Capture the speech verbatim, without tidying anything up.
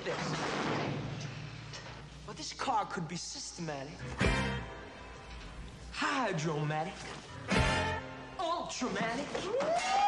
this. But this car could be systematic, hydromatic, ultramatic.